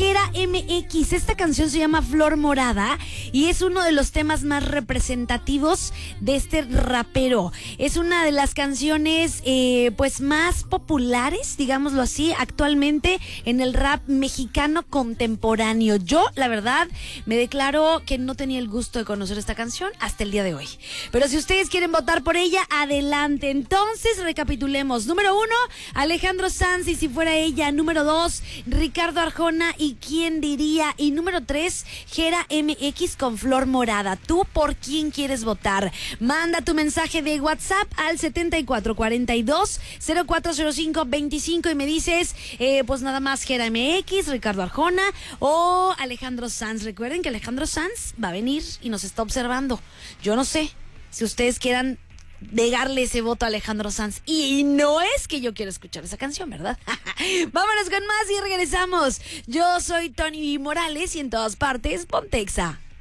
Jera MX. Esta canción se llama Flor Morada y es uno de los temas más representativos de este rapero. Es una de las canciones pues más populares, digámoslo así, actualmente en el rap mexicano contemporáneo. Yo, la verdad, me declaro que no tenía el gusto de conocer esta canción hasta el día de hoy. Pero si ustedes quieren votar por ella, adelante. Entonces, recapitulemos. Número 1, Alejandro Sanz y Si Fuera Ella. Número 2, Ricardo Arjona y ¿Quién Diría? Y número 3, Jera MX con Flor Morada. ¿Tú por quién quieres votar? Manda tu mensaje de WhatsApp al 7442-040525 y me dices, pues nada más Jera MX, Ricardo Arjona o Alejandro Sanz. Recuerden que Alejandro Sanz va a venir y nos está observando. Yo no sé si ustedes quieran negarle ese voto a Alejandro Sanz. Y no es que yo quiera escuchar esa canción, ¿verdad? Vámonos con más y regresamos. Yo soy Tony Morales y en todas partes, Pontexa.